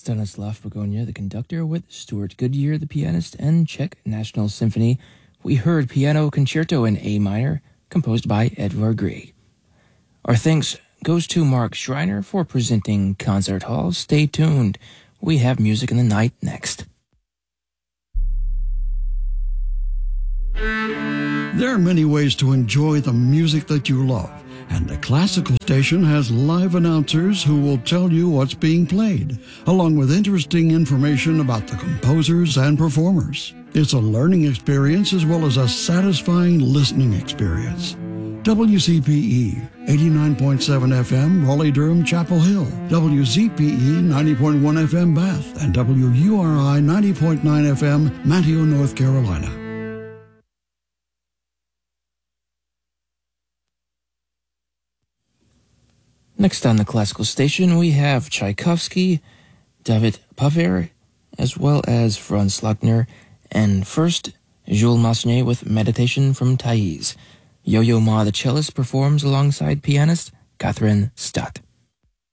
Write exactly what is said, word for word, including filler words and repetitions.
Stanislav Begonia, the conductor, with Stuart Goodyear, the pianist, and Czech National Symphony, we heard Piano Concerto in A minor, composed by Edvard Grieg. Our thanks goes to Mark Schreiner for presenting Concert Hall. Stay tuned. We have Music in the Night next. There are many ways to enjoy the music that you love, and the Classical Station has live announcers who will tell you what's being played, along with interesting information about the composers and performers. It's a learning experience as well as a satisfying listening experience. W C P E, eighty-nine point seven F M, Raleigh-Durham, Chapel Hill, W Z P E, ninety point one F M, Bath, and W U R I, ninety point nine F M, Manteo, North Carolina. Next on the Classical Station, we have Tchaikovsky, David Paver, as well as Franz Lachner, and first, Jules Massenet with Meditation from Thais. Yo-Yo Ma, the cellist, performs alongside pianist Catherine Stott.